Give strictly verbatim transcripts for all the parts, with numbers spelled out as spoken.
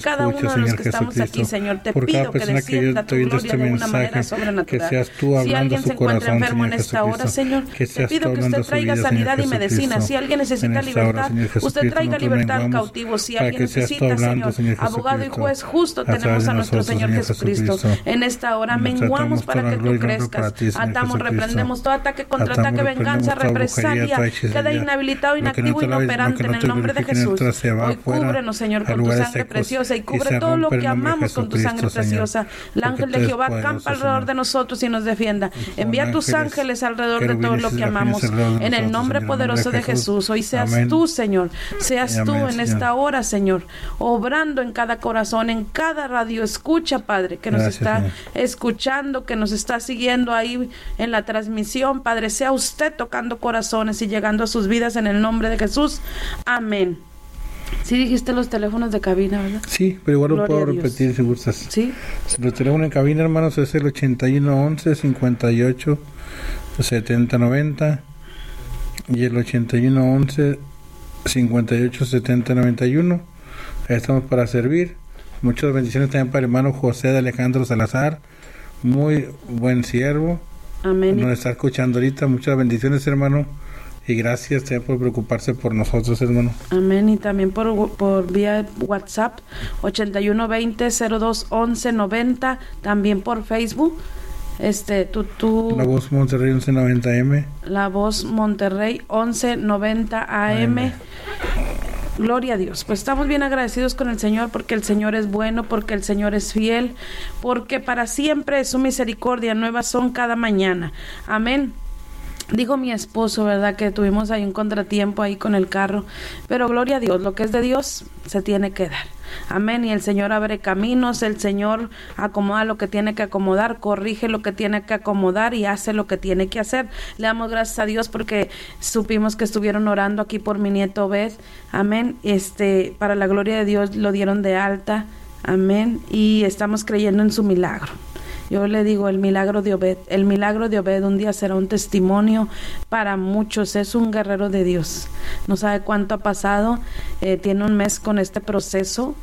cada uno de los que estamos aquí, Señor. Te pido que descienda tu gloria de una manera sobrenatural. Que seas tú hablando si alguien se encuentra enfermo en esta hora, Señor, te pido que usted traiga sanidad y medicina. Si alguien necesita libertad, usted traiga libertad al cautivo. Si alguien necesita, Señor, abogado y juez justo, tenemos a nuestro Señor Jesucristo. En esta hora menguamos para que tú crezcas. Atamos, reprendemos todo ataque, contraataque, venganza, represalia. Queda inhabilitado, inactivo, inoperante en el nombre de Jesús. Hoy cúbrenos, Señor, con tu sangre preciosa y cubre todo lo que amamos con tu sangre preciosa. El ángel de Jehová campa alrededor de nosotros y nos defienda. Envía tus ángeles alrededor de todo lo que amamos. En el nombre poderoso de Jesús, hoy seas tú, Señor. Seas tú en esta hora, Señor, obrando en cada corazón, en cada radio escucha, Padre, que nos está escuchando, que nos está siguiendo ahí en la transmisión. Padre, sea usted tocando corazones y llegando a sus vidas en el nombre de Jesús. Amén. Sí dijiste los teléfonos de cabina, ¿verdad? Sí, pero igual lo puedo repetir si gustas. Sí. Los teléfonos en cabina, hermanos, es el ochenta y uno once cincuenta y ocho setenta noventa y el ochenta y uno once cincuenta y ocho setenta noventa y uno. Ahí estamos para servir. Muchas bendiciones también para el hermano José de Alejandro Salazar, muy buen siervo. Amén. Nos está escuchando ahorita. Muchas bendiciones, hermano. Y gracias también por preocuparse por nosotros, hermano. Amén. Y también por, por vía WhatsApp, ochenta y uno veinte cero dos once noventa. También por Facebook. Este, tú, tú... La Voz Monterrey once noventa A M. La Voz Monterrey once noventa A M. Gloria a Dios. Pues estamos bien agradecidos con el Señor porque el Señor es bueno, porque el Señor es fiel, porque para siempre es su misericordia, nuevas son cada mañana. Amén. Dijo mi esposo, ¿verdad?, que tuvimos ahí un contratiempo ahí con el carro, pero gloria a Dios, lo que es de Dios se tiene que dar. Amén. Y el Señor abre caminos, el Señor acomoda lo que tiene que acomodar, corrige lo que tiene que acomodar y hace lo que tiene que hacer. Le damos gracias a Dios porque supimos que estuvieron orando aquí por mi nieto Obed. Amén. Este, para la gloria de Dios lo dieron de alta. Amén. Y estamos creyendo en su milagro. Yo le digo, el milagro de Obed, el milagro de Obed un día será un testimonio para muchos. Es un guerrero de Dios. No sabe cuánto ha pasado, eh, tiene un mes con este proceso,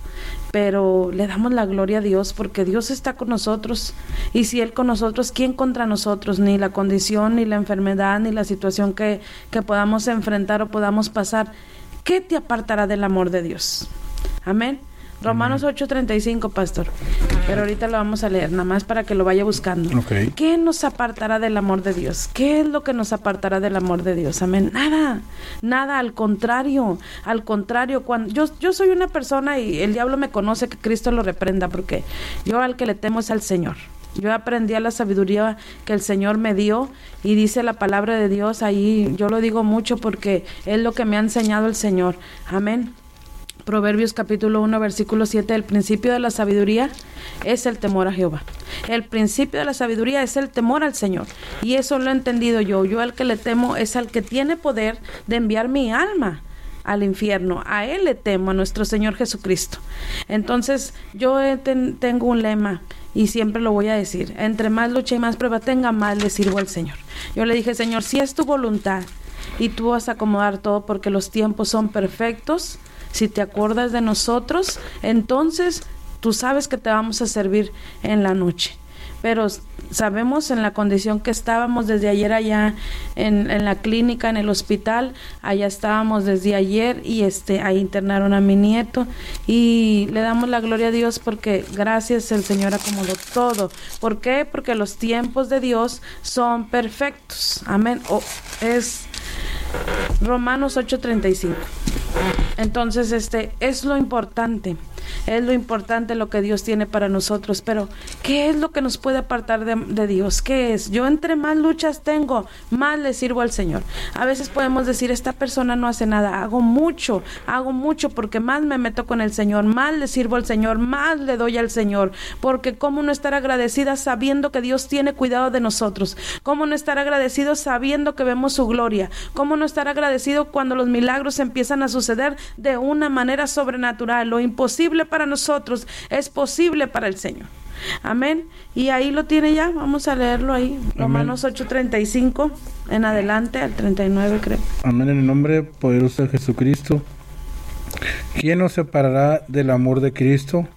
pero le damos la gloria a Dios porque Dios está con nosotros. Y si Él con nosotros, ¿quién contra nosotros? Ni la condición, ni la enfermedad, ni la situación que, que podamos enfrentar o podamos pasar. ¿Qué te apartará del amor de Dios? Amén. Romanos ocho treinta y cinco, pastor. Pero ahorita lo vamos a leer, nada más para que lo vaya buscando. Okay. ¿Qué nos apartará del amor de Dios? ¿Qué es lo que nos apartará del amor de Dios? Amén. Nada, nada, al contrario, al contrario. Cuando yo, yo soy una persona y el diablo me conoce, que Cristo lo reprenda, porque yo al que le temo es al Señor. Yo aprendí a la sabiduría que el Señor me dio y dice la palabra de Dios ahí. Yo lo digo mucho porque es lo que me ha enseñado el Señor. Amén. Proverbios capítulo uno, versículo siete, el principio de la sabiduría es el temor a Jehová. El principio de la sabiduría es el temor al Señor. Y eso lo he entendido yo. Yo al que le temo es al que tiene poder de enviar mi alma al infierno. A Él le temo, a nuestro Señor Jesucristo. Entonces, yo ten, tengo un lema y siempre lo voy a decir. Entre más lucha y más prueba tenga, más le sirvo al Señor. Yo le dije, Señor, si es tu voluntad y tú vas a acomodar todo porque los tiempos son perfectos, si te acuerdas de nosotros, entonces tú sabes que te vamos a servir en la noche. Pero sabemos en la condición que estábamos desde ayer allá en, en la clínica, en el hospital, allá estábamos desde ayer y este ahí internaron a mi nieto y le damos la gloria a Dios porque gracias el Señor acomodó todo. ¿Por qué? Porque los tiempos de Dios son perfectos. Amén. Oh, es Romanos ocho treinta y cinco. Entonces, este es lo importante, es lo importante lo que Dios tiene para nosotros, pero ¿qué es lo que nos puede apartar de, de Dios? ¿Qué es? Yo entre más luchas tengo, más le sirvo al Señor. A veces podemos decir, esta persona no hace nada, hago mucho, hago mucho porque más me meto con el Señor, más le sirvo al Señor, más le doy al Señor, porque cómo no estar agradecida sabiendo que Dios tiene cuidado de nosotros, cómo no estar agradecido sabiendo que vemos su gloria, cómo no estar agradecido cuando los milagros empiezan a suceder de una manera sobrenatural. Lo imposible para nosotros es posible para el Señor. Amén. Y ahí lo tiene ya, vamos a leerlo ahí. Amén. Romanos ocho treinta y cinco en adelante al treinta y nueve, creo. Amén. En el nombre poderoso de Jesucristo, ¿Quién nos separará del amor de Cristo?